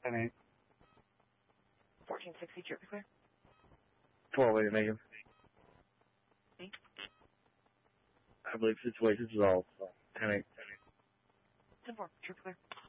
10-8. 1460, chirp clear. 12-8, Megan. See? I believe situation's resolved. 10-8. 10-4, chirp clear.